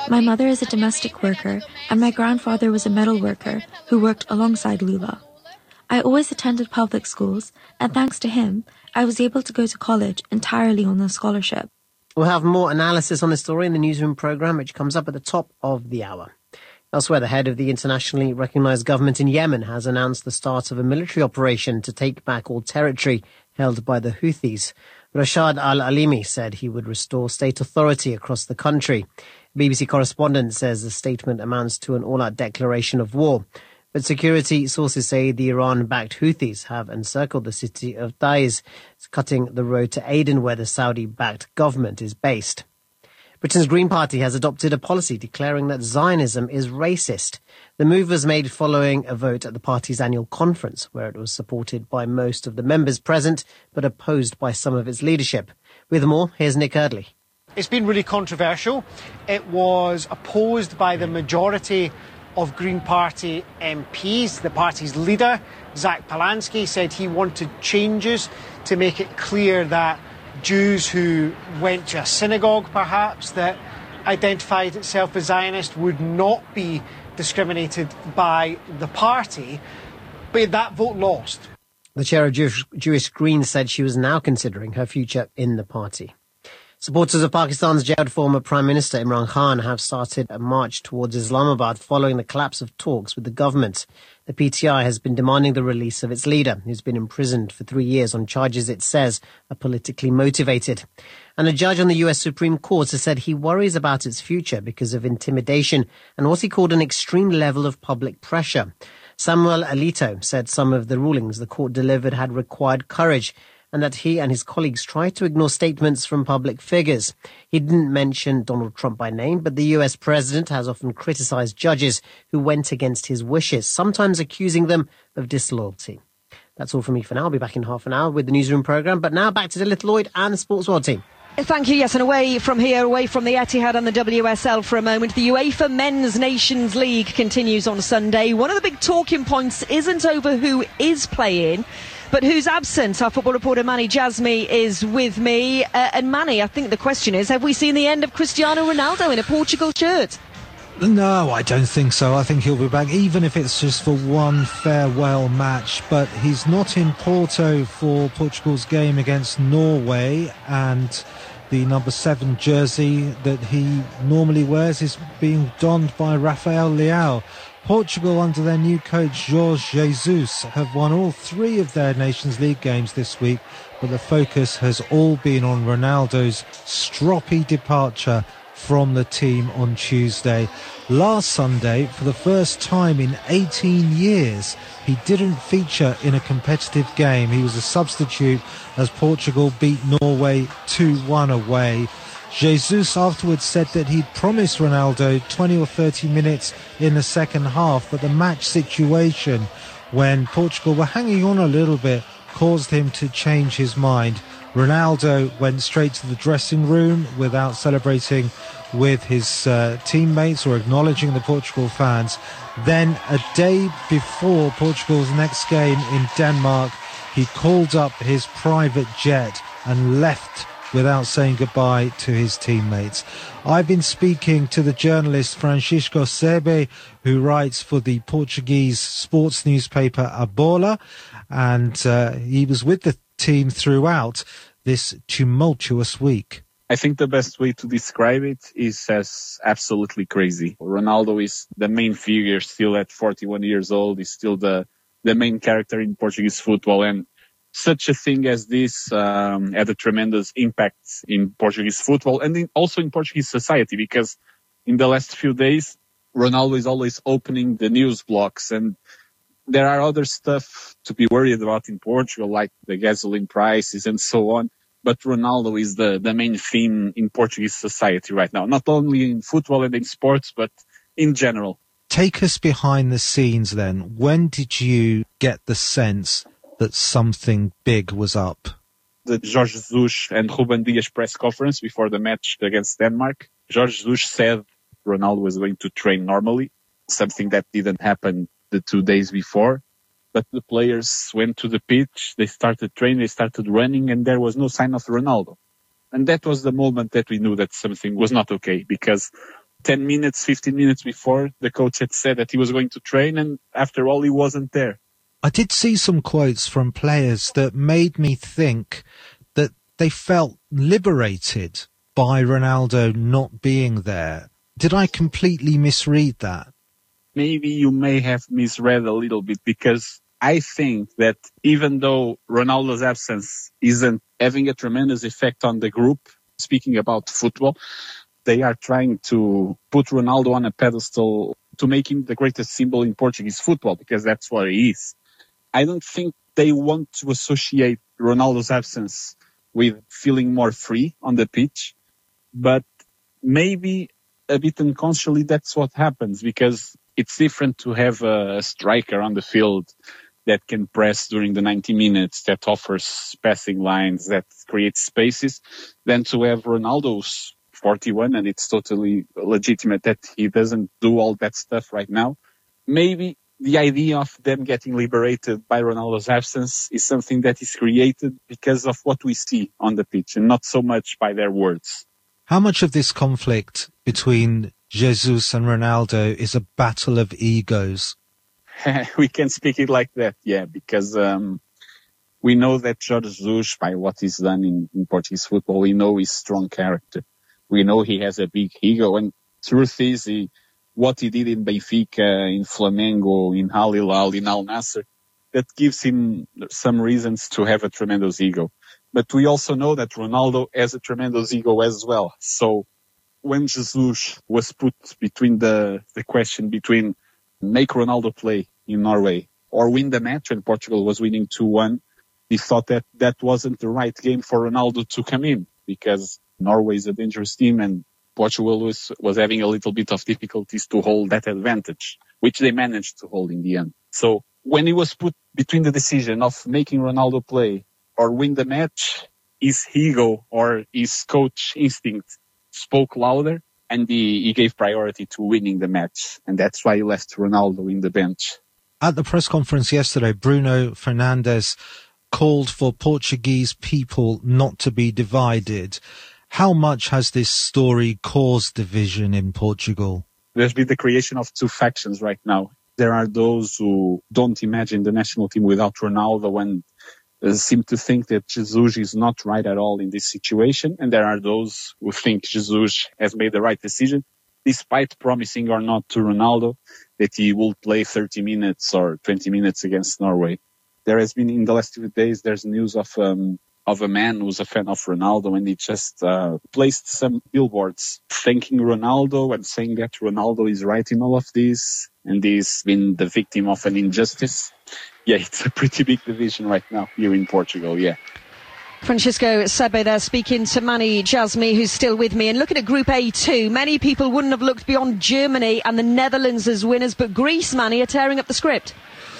My mother is a domestic worker, and my grandfather was a metal worker who worked alongside Lula. I always attended public schools, and thanks to him, I was able to go to college entirely on a scholarship. We'll have more analysis on this story in the Newsroom programme, which comes up at the top of the hour. Elsewhere, the head of the internationally recognised government in Yemen has announced the start of a military operation to take back all territory held by the Houthis. Rashad al-Alimi said he would restore state authority across the country. BBC correspondent says the statement amounts to an all-out declaration of war. But security sources say the Iran-backed Houthis have encircled the city of Taiz, cutting the road to Aden, where the Saudi-backed government is based. Britain's Green Party has adopted a policy declaring that Zionism is racist. The move was made following a vote at the party's annual conference, where it was supported by most of the members present, but opposed by some of its leadership. With more, here's Nick Eardley. It's been really controversial. It was opposed by the majority of Green Party MPs. The party's leader, Zach Polansky, said he wanted changes to make it clear that Jews who went to a synagogue, perhaps, that identified itself as Zionist would not be discriminated by the party. But that vote lost. The chair of Jewish Greens said she was now considering her future in the party. Supporters of Pakistan's jailed former Prime Minister Imran Khan have started a march towards Islamabad following the collapse of talks with the government. The PTI has been demanding the release of its leader, who's been imprisoned for 3 years on charges it says are politically motivated. And a judge on the US Supreme Court has said he worries about its future because of intimidation and what he called an extreme level of public pressure. Samuel Alito said some of the rulings the court delivered had required courage, and that he and his colleagues tried to ignore statements from public figures. He didn't mention Donald Trump by name, but the US president has often criticized judges who went against his wishes, sometimes accusing them of disloyalty. That's all from me for now. I'll be back in half an hour with the Newsroom programme. But now back to Dilith Lloyd and the Sports World team. Thank you. Yes, and away from here, away from the Etihad and the WSL for a moment, the UEFA Men's Nations League continues on Sunday. One of the big talking points isn't over who is playing, but who's absent. Our football reporter Manny Jasmi is with me. And Manny, I think the question is, have we seen the end of Cristiano Ronaldo in a Portugal shirt? No, I don't think so. I think he'll be back, even if it's just for one farewell match. But he's not in Porto for Portugal's game against Norway, and the number 7 jersey that he normally wears is being donned by Rafael Leao. Portugal, under their new coach Jorge Jesus, have won all 3 of their Nations League games this week, but the focus has all been on Ronaldo's stroppy departure from the team on Tuesday. Last Sunday, for the first time in 18 years, he didn't feature in a competitive game. He was a substitute as Portugal beat Norway 2-1 away. Jesus afterwards said that he'd promised Ronaldo 20 or 30 minutes in the second half, but the match situation, when Portugal were hanging on a little bit, caused him to change his mind. Ronaldo went straight to the dressing room without celebrating with his teammates or acknowledging the Portugal fans. Then, a day before Portugal's next game in Denmark, he called up his private jet and left without saying goodbye to his teammates. I've been speaking to the journalist Francisco Sebe, who writes for the Portuguese sports newspaper A Bola, and he was with the team throughout this tumultuous week. I think the best way to describe it is as absolutely crazy. Ronaldo is the main figure still at 41 years old. He's still the main character in Portuguese football, and such a thing as this had a tremendous impact in Portuguese football and also in Portuguese society, because in the last few days, Ronaldo is always opening the news blocks, and there are other stuff to be worried about in Portugal, like the gasoline prices and so on. But Ronaldo is the main theme in Portuguese society right now, not only in football and in sports, but in general. Take us behind the scenes then. When did you get the sense that something big was up? The Jorge Jesus and Ruben Dias press conference before the match against Denmark. Jorge Jesus said Ronaldo was going to train normally, something that didn't happen the 2 days before. But the players went to the pitch, they started training, they started running, and there was no sign of Ronaldo. And that was the moment that we knew that something was not okay, because 10 minutes, 15 minutes before, the coach had said that he was going to train, and after all, he wasn't there. I did see some quotes from players that made me think that they felt liberated by Ronaldo not being there. Did I completely misread that? Maybe you may have misread a little bit, because I think that even though Ronaldo's absence isn't having a tremendous effect on the group, speaking about football, they are trying to put Ronaldo on a pedestal to make him the greatest symbol in Portuguese football, because that's what he is. I don't think they want to associate Ronaldo's absence with feeling more free on the pitch, but maybe a bit unconsciously that's what happens, because it's different to have a striker on the field that can press during the 90 minutes, that offers passing lines, that creates spaces, than to have Ronaldo's 41, and it's totally legitimate that he doesn't do all that stuff right now. Maybe the idea of them getting liberated by Ronaldo's absence is something that is created because of what we see on the pitch, and not so much by their words. How much of this conflict between Jesus and Ronaldo is a battle of egos? We can speak it like that, yeah, because we know that Jorge Jesus, by what he's done in Portuguese football, we know he's strong character. We know he has a big ego, and truth is, what he did in Benfica, in Flamengo, in Al Hilal, in Al Nassr, that gives him some reasons to have a tremendous ego. But we also know that Ronaldo has a tremendous ego as well. So when Jesus was put between the question between make Ronaldo play in Norway or win the match when Portugal was winning 2-1, he thought that that wasn't the right game for Ronaldo to come in, because Norway is a dangerous team and Portugal was having a little bit of difficulties to hold that advantage, which they managed to hold in the end. So when he was put between the decision of making Ronaldo play or win the match, his ego or his coach instinct spoke louder, and he gave priority to winning the match. And that's why he left Ronaldo in the bench. At the press conference yesterday, Bruno Fernandes called for Portuguese people not to be divided. How much has this story caused division in Portugal? There's been the creation of two factions right now. There are those who don't imagine the national team without Ronaldo and seem to think that Jesus is not right at all in this situation. And there are those who think Jesus has made the right decision, despite promising or not to Ronaldo that he will play 30 minutes or 20 minutes against Norway. There has been, in the last 2 days, there's news of a man who's a fan of Ronaldo, and he just placed some billboards thanking Ronaldo and saying that Ronaldo is right in all of this, and he's been the victim of an injustice. Yeah, it's a pretty big division right now here in Portugal, yeah. Francisco Sebe there speaking to Manny Jasmi, who's still with me. And looking at Group A2, many people wouldn't have looked beyond Germany and the Netherlands as winners, but Greece, Manny, are tearing up the script.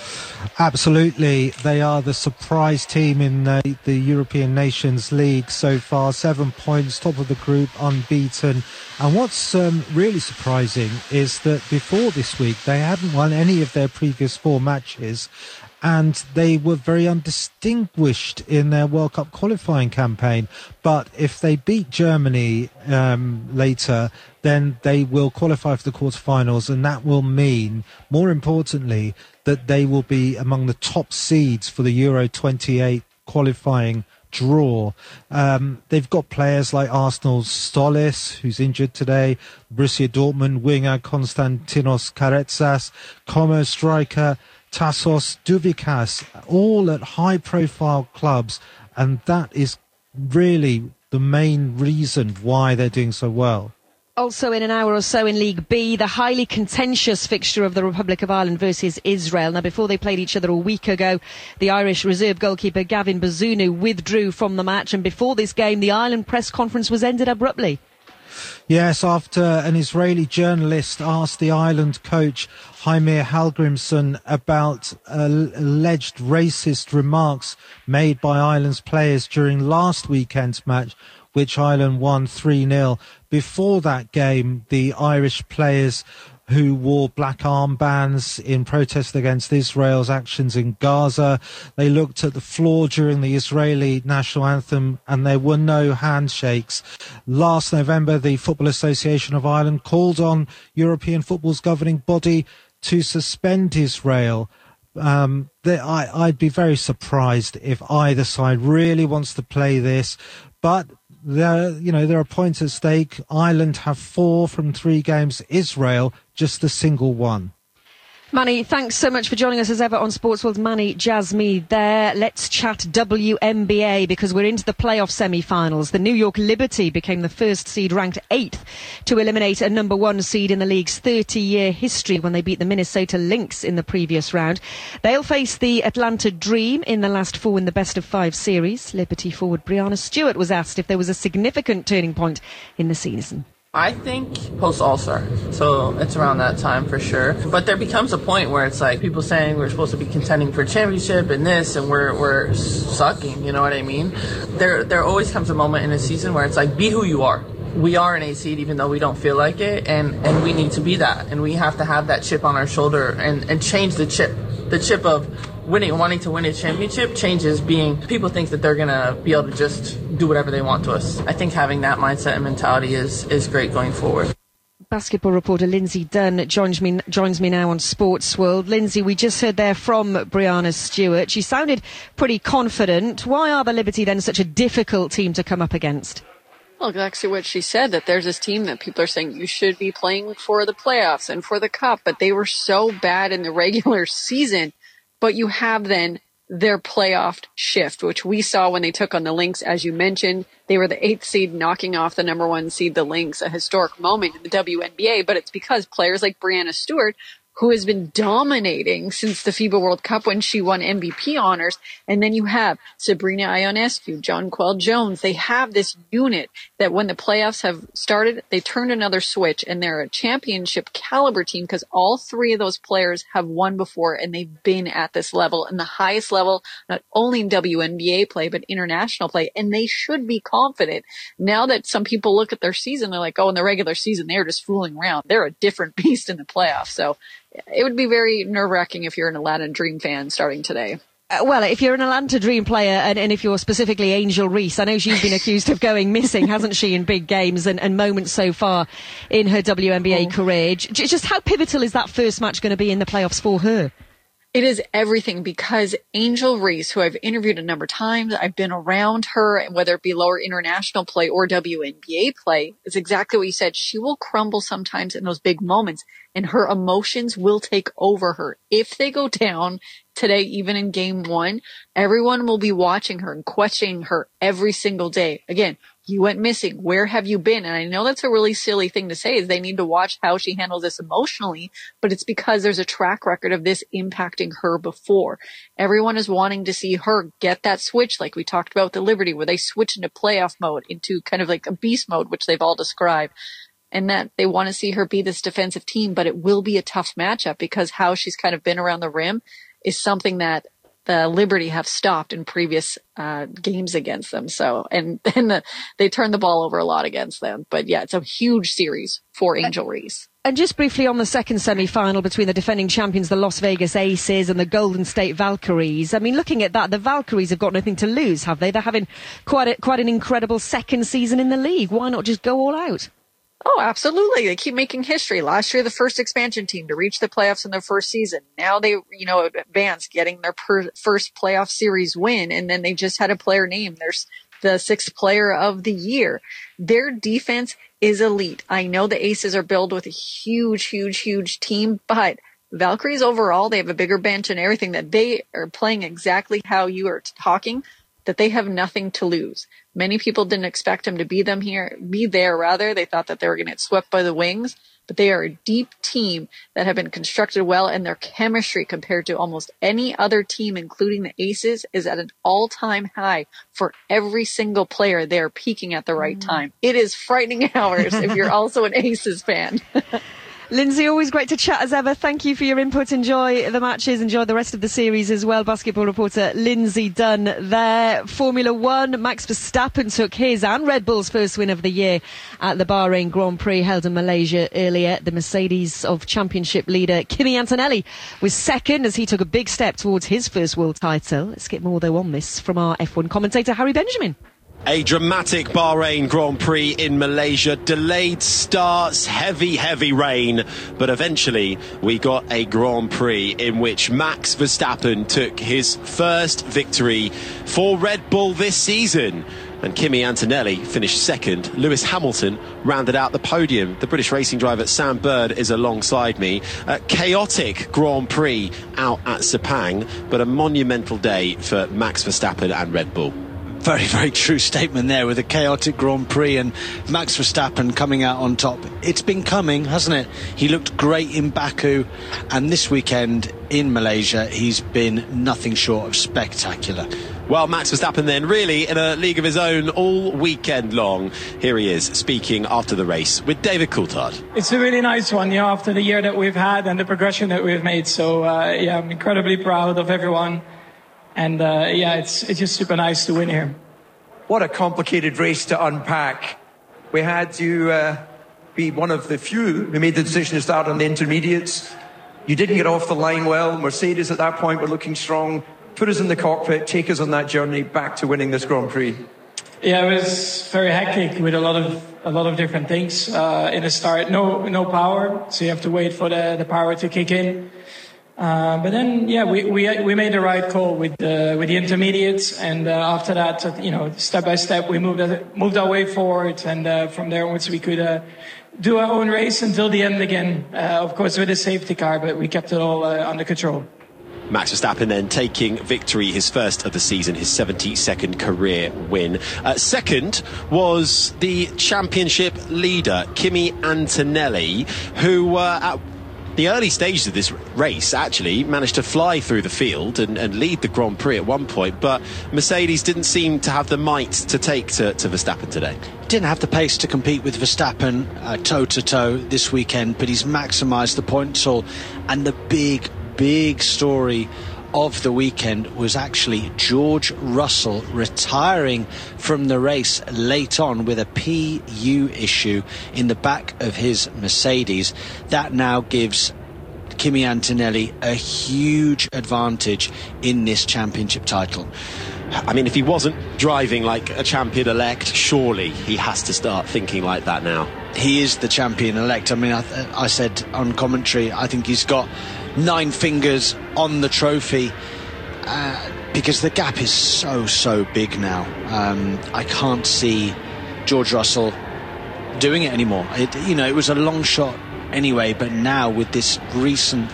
Absolutely. They are the surprise team in the European Nations League so far. 7 points, top of the group, unbeaten. And what's really surprising is that before this week, they hadn't won any of their previous 4 matches. And they were very undistinguished in their World Cup qualifying campaign. But if they beat Germany later, then they will qualify for the quarterfinals. And that will mean, more importantly, that they will be among the top seeds for the Euro 28 qualifying draw. They've got players like Arsenal's Stolis, who's injured today, Borussia Dortmund winger Konstantinos Karetsas, Como striker Tassos Douvikas, all at high-profile clubs, and that is really the main reason why they're doing so well. Also in an hour or so in League B, the highly contentious fixture of the Republic of Ireland versus Israel. Now, before they played each other a week ago, the Irish reserve goalkeeper Gavin Bazunu withdrew from the match, and before this game, the Ireland press conference was ended abruptly. Yes, after an Israeli journalist asked the Ireland coach Heimir Hallgrimsson about alleged racist remarks made by Ireland's players during last weekend's match, which Ireland won 3-0. Before that game, the Irish players who wore black armbands in protest against Israel's actions in Gaza. They looked at the floor during the Israeli national anthem and there were no handshakes. Last November, the Football Association of Ireland called on European football's governing body to suspend Israel. I'd be very surprised if either side really wants to play this, but there are points at stake. Ireland have 4 from 3 games. Israel, just a single one. Manny, thanks so much for joining us as ever on Sportsworld's Manny Jasmine there. Let's chat WNBA because we're into the playoff semi-finals. The New York Liberty became the first seed, ranked 8th, to eliminate a number 1 seed in the league's 30-year history when they beat the Minnesota Lynx in the previous round. They'll face the Atlanta Dream in the last 4 in the best-of-5 series. Liberty forward Breanna Stewart was asked if there was a significant turning point in the season. I think post All-Star, so it's around that time for sure. But there becomes a point where it's like people saying we're supposed to be contending for a championship and this, and we're sucking. You know what I mean? There always comes a moment in a season where it's like, be who you are. We are an 8 seed even though we don't feel like it, and we need to be that, and we have to have that chip on our shoulder and change the chip. The chip of wanting to win a championship changes being people think that they're going to be able to just do whatever they want to us. I think having that mindset and mentality is great going forward. Basketball reporter Lindsay Dunn joins me now on Sports World. Lindsay, we just heard there from Breanna Stewart. She sounded pretty confident. Why are the Liberty then such a difficult team to come up against? Well, exactly what she said, that there's this team that people are saying you should be playing for the playoffs and for the cup, but they were so bad in the regular season. But you have then their playoff shift, which we saw when they took on the Lynx. As you mentioned, they were the 8th seed, knocking off the number 1 seed, the Lynx, a historic moment in the WNBA. But it's because players like Breanna Stewart, who has been dominating since the FIBA World Cup when she won MVP honors. And then you have Sabrina Ionescu, Jonquel Jones. They have this unit that when the playoffs have started, they turned another switch, and they're a championship caliber team because all 3 of those players have won before and they've been at this level, and the highest level, not only in WNBA play, but international play. And they should be confident. Now that some people look at their season, they're like, oh, in the regular season, they're just fooling around. They're a different beast in the playoffs. So it would be very nerve-wracking if you're an Atlanta Dream fan starting today. Well, if you're an Atlanta Dream player and if you're specifically Angel Reese, I know she's been accused of going missing, hasn't she, in big games and moments so far in her WNBA career. Just how pivotal is that first match going to be in the playoffs for her? It is everything because Angel Reese, who I've interviewed a number of times, I've been around her, whether it be lower international play or WNBA play, is exactly what you said. She will crumble sometimes in those big moments, and her emotions will take over her. If they go down today, even in game 1, everyone will be watching her and questioning her every single day. Again, you went missing. Where have you been? And I know that's a really silly thing to say, is they need to watch how she handles this emotionally, but it's because there's a track record of this impacting her before. Everyone is wanting to see her get that switch, like we talked about with the Liberty, where they switch into playoff mode, into kind of like a beast mode, which they've all described. And that they want to see her be this defensive team, but it will be a tough matchup because how she's kind of been around the rim is something that the Liberty have stopped in previous games against them. So, and they turned the ball over a lot against them. But yeah, it's a huge series for Angel Reese. And just briefly on the second semi-final between the defending champions, the Las Vegas Aces, and the Golden State Valkyries. I mean, looking at that, the Valkyries have got nothing to lose, have they? They're having quite an incredible second season in the league. Why not just go all out? Oh, absolutely. They keep making history. Last year, the first expansion team to reach the playoffs in their first season. Now they, advance, getting their first playoff series win. And then they just had a player named. There's the 6th player of the year. Their defense is elite. I know the Aces are built with a huge, huge, huge team, but Valkyries overall, they have a bigger bench and everything, that they are playing exactly how you are talking, that they have nothing to lose. Many people didn't expect them to be there. They thought that they were going to get swept by the Wings, but they are a deep team that have been constructed well, and their chemistry compared to almost any other team, including the Aces, is at an all-time high for every single player. They are peaking at the right time. It is frightening hours if you're also an Aces fan. Lindsay, always great to chat as ever. Thank you for your input. Enjoy the matches. Enjoy the rest of the series as well. Basketball reporter Lindsay Dunn there. Formula One, Max Verstappen took his and Red Bull's first win of the year at the Bahrain Grand Prix held in Malaysia earlier. The Mercedes of championship leader Kimi Antonelli was second as he took a big step towards his first world title. Let's get more though on this from our F1 commentator Harry Benjamin. A dramatic Bahrain Grand Prix in Malaysia. Delayed starts, heavy rain. But eventually we got a Grand Prix in which Max Verstappen took his first victory for Red Bull this season. And Kimi Antonelli finished second. Lewis Hamilton rounded out the podium. The British racing driver Sam Bird is alongside me. A chaotic Grand Prix out at Sepang, but a monumental day for Max Verstappen and Red Bull. Very, very true statement there with a chaotic Grand Prix and Max Verstappen coming out on top. It's been coming, hasn't it? He looked great in Baku, and this weekend in Malaysia he's been nothing short of spectacular. Well, Max Verstappen then really in a league of his own all weekend long. Here he is speaking after the race with David Coulthard. It's a really nice one, after the year that we've had and the progression that we've made. So, I'm incredibly proud of everyone. And, it's just super nice to win here. What a complicated race to unpack. We had to be one of the few who made the decision to start on the intermediates. You didn't get off the line well. Mercedes at that point were looking strong. Put us in the cockpit, take us on that journey back to winning this Grand Prix. Yeah, it was very hectic with a lot of different things in the start. No power, so you have to wait for the power to kick in. But then, we made the right call with the intermediates, and after that, step by step, we moved our way forward, and from there onwards we could do our own race until the end again. Of course, with a safety car, but we kept it all under control. Max Verstappen then taking victory, his first of the season, his 72nd career win. Second was the championship leader, Kimi Antonelli, who at the early stages of this race actually managed to fly through the field and lead the Grand Prix at one point, but Mercedes didn't seem to have the might to take to Verstappen today. Didn't have the pace to compete with Verstappen toe-to-toe this weekend, but he's maximised the points haul. And the big story of the weekend was actually George Russell retiring from the race late on with a PU issue in the back of his Mercedes. That now gives Kimi Antonelli a huge advantage in this championship title. I mean, if he wasn't driving like a champion-elect, surely he has to start thinking like that now. He is the champion-elect. I mean, I said on commentary, I think he's got 9 fingers on the trophy because the gap is so big now. I can't see George Russell doing it anymore. It was a long shot anyway, but now with this recent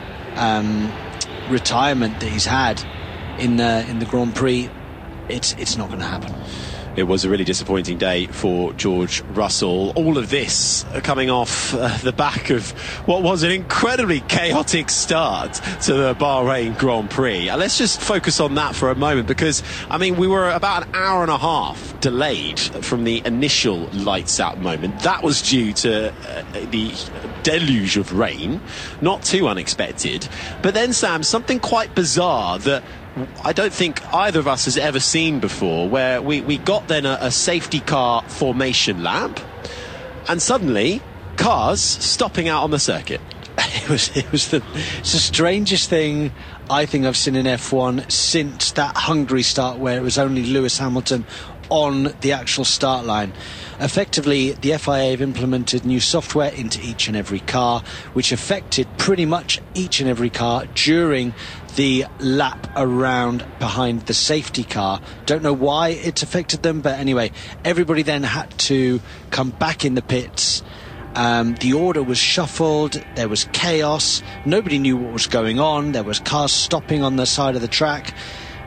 retirement that he's had in the Grand Prix, it's not going to happen. It was a really disappointing day for George Russell. All of this coming off the back of what was an incredibly chaotic start to the Bahrain Grand Prix. Let's just focus on that for a moment because, I mean, we were about an hour and a half delayed from the initial lights out moment. That was due to the deluge of rain, not too unexpected. But then, Sam, something quite bizarre that I don't think either of us has ever seen before, where we got then a safety car formation lap and suddenly cars stopping out on the circuit. It's the strangest thing I think I've seen in F1 since that Hungary start where it was only Lewis Hamilton on the actual start line. Effectively, the FIA have implemented new software into each and every car, which affected pretty much each and every car during the lap around behind the safety car. Don't know why it's affected them, but anyway, everybody then had to come back in the pits. The order was shuffled, there was chaos, nobody knew what was going on, there was cars stopping on the side of the track.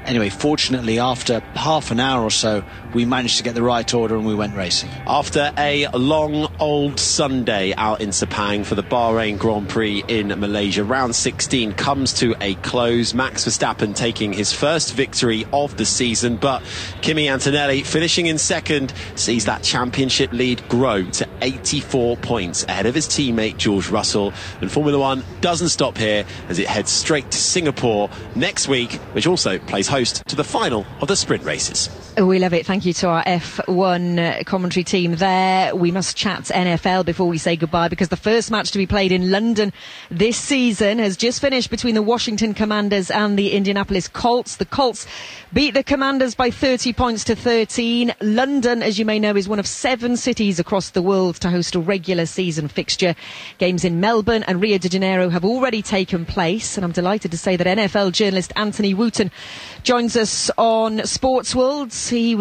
Anyway, fortunately, after half an hour or so, we managed to get the right order and we went racing. After a long old Sunday out in Sepang for the Bahrain Grand Prix in Malaysia, round 16 comes to a close. Max Verstappen taking his first victory of the season, but Kimi Antonelli finishing in second sees that championship lead grow to 84 points ahead of his teammate George Russell. And Formula One doesn't stop here as it heads straight to Singapore next week, which also plays host to the final of the sprint races. We love it. Thank you to our F1 commentary team there. We must chat NFL before we say goodbye, because the first match to be played in London this season has just finished between the Washington Commanders and the Indianapolis Colts. The Colts beat the Commanders by 30 points to 13. London, as you may know, is one of 7 cities across the world to host a regular season fixture. Games in Melbourne and Rio de Janeiro have already taken place, and I'm delighted to say that NFL journalist Anthony Wooten joins us on Sports World. He